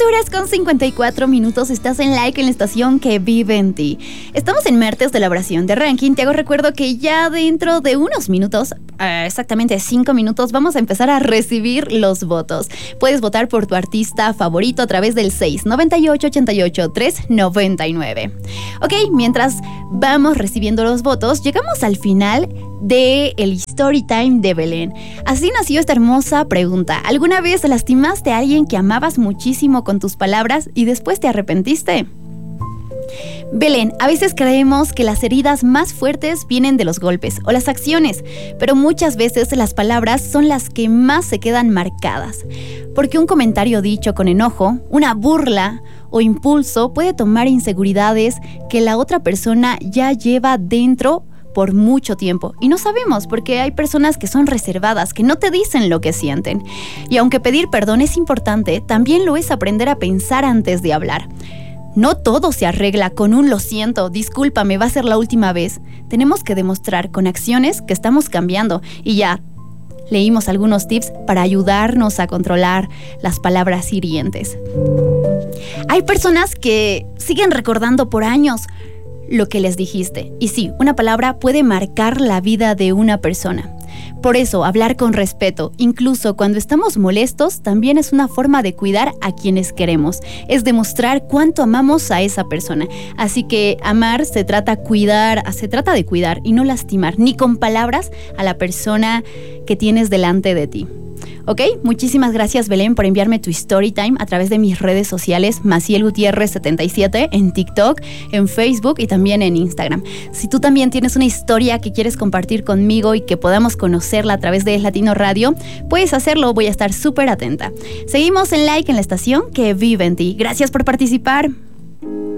8:54, estás en Like en la estación que vive en ti. Estamos en martes de elaboración de ranking. Te hago recuerdo que ya dentro de unos minutos, exactamente 5 minutos, vamos a empezar a recibir los votos. Puedes votar por tu artista favorito a través del 698-88-399. Ok, mientras vamos recibiendo los votos, llegamos al final de el Story Time de Belén. Así nació esta hermosa pregunta. ¿Alguna vez lastimaste a alguien que amabas muchísimo con tus palabras y después te arrepentiste? Belén, a veces creemos que las heridas más fuertes vienen de los golpes o las acciones, pero muchas veces las palabras son las que más se quedan marcadas. Porque un comentario dicho con enojo, una burla o impulso puede tomar inseguridades que la otra persona ya lleva dentro por mucho tiempo. Y no sabemos porque hay personas que son reservadas, que no te dicen lo que sienten. Y aunque pedir perdón es importante, también lo es aprender a pensar antes de hablar. No todo se arregla con un lo siento, discúlpame, va a ser la última vez. Tenemos que demostrar con acciones que estamos cambiando. Y ya leímos algunos tips para ayudarnos a controlar las palabras hirientes. Hay personas que siguen recordando por años lo que les dijiste. Y sí, una palabra puede marcar la vida de una persona. Por eso, hablar con respeto, incluso cuando estamos molestos, también es una forma de cuidar a quienes queremos. Es demostrar cuánto amamos a esa persona. Así que amar se trata de cuidar y no lastimar, ni con palabras, a la persona que tienes delante de ti. ¿Ok? Muchísimas gracias, Belén, por enviarme tu story time a través de mis redes sociales, Maciel Gutiérrez 77, en TikTok, en Facebook y también en Instagram. Si tú también tienes una historia que quieres compartir conmigo y que podamos conocerla a través de Latino Radio, puedes hacerlo, voy a estar súper atenta. Seguimos en Like en la estación que vive en ti. Gracias por participar.